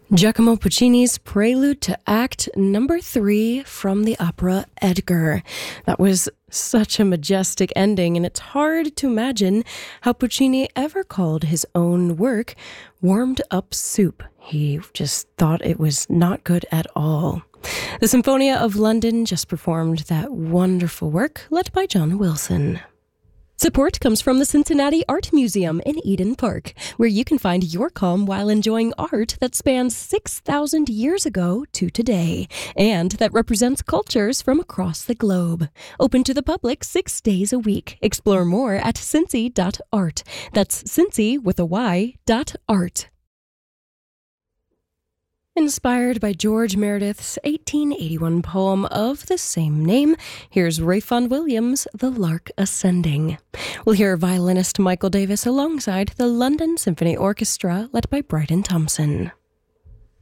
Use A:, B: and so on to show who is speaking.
A: Giacomo Puccini's Prelude to Act Number 3 from the opera Edgar. That was such a majestic ending, and it's hard to imagine how Puccini ever called his own work warmed up soup. He just thought it was not good at all. The Symphonia of London just performed that wonderful work, led by John Wilson. Support comes from the Cincinnati Art Museum in Eden Park, where you can find your calm while enjoying art that spans 6,000 years ago to today, and that represents cultures from across the globe. Open to the public 6 days a week. Explore more at cincy.art. That's Cincy with a Y.art. Inspired by George Meredith's 1881 poem of the same name, here's Ralph Vaughan Williams' The Lark Ascending. We'll hear violinist Michael Davis alongside the London Symphony Orchestra, led by Bryden Thompson.